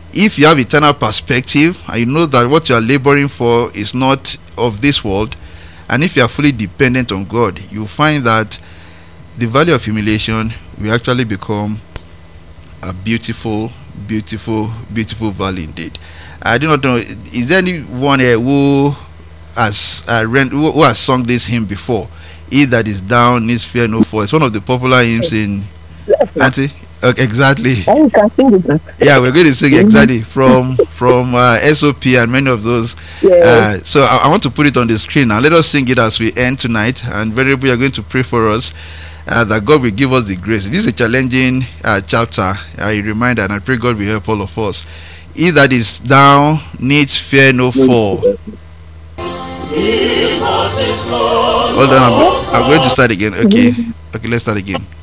If you have eternal perspective and you know that what you are laboring for is not of this world, and if you are fully dependent on God, you find that the value of humiliation will actually become a beautiful, beautiful, beautiful value indeed. I do not know, is there anyone here who has who has sung this hymn before? He that is down needs fear no fall. It's one of the popular hymns in Yes, sir. Auntie. Okay, exactly. And you can sing it. Now. Yeah, we're going to sing exactly from SOP and many of those. Yes. So I want to put it on the screen now. Let us sing it as we end tonight. And Venerable, you are going to pray for us that God will give us the grace. This is a challenging chapter. I remind and I pray God will help all of us. He that is down needs fear no fall. Hold on, I'm going to start again. Okay, let's start again.